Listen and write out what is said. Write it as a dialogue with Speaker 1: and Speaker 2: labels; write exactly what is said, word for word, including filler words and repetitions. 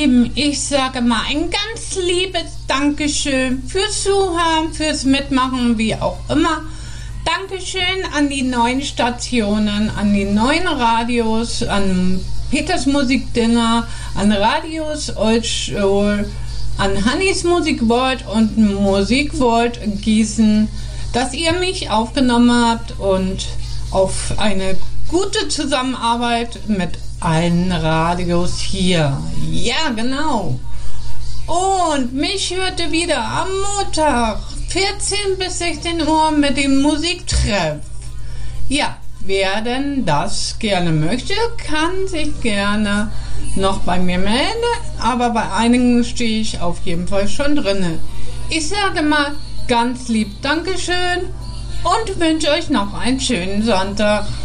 Speaker 1: Lieben, ich sage mal ein ganz liebes Dankeschön fürs Zuhören, fürs Mitmachen, wie auch immer. Dankeschön an die neuen Stationen, an die neuen Radios, an Peters Musikdinner, an Radios Oldschool, an Hannis Musikworld und Musikworld Gießen, dass ihr mich aufgenommen habt und auf eine gute Zusammenarbeit mit allen Radios hier. Ja, genau. Und mich hörte wieder am Montag vierzehn bis sechzehn Uhr mit dem Musiktreff. Ja, wer denn das gerne möchte, kann sich gerne noch bei mir melden, aber bei einigen stehe ich auf jeden Fall schon drinne. Ich sage mal ganz lieb Dankeschön und wünsche euch noch einen schönen Sonntag.